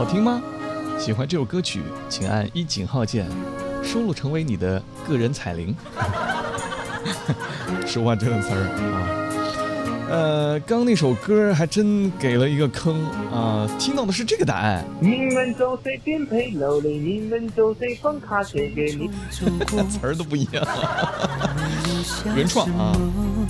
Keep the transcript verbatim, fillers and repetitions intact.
好听吗？喜欢这首歌曲，请按一井号键，收录成为你的个人彩铃。说话这个词儿啊。呃，刚那首歌还真给了一个坑啊、呃！听到的是这个答案。 你们做谁颠沛流离？你们做谁放卡写给你？ 词儿都不一样。原创啊！